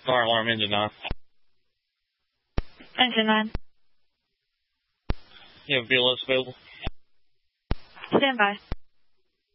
Fire alarm, engine 9. Engine 9. You have BLS available? Stand by.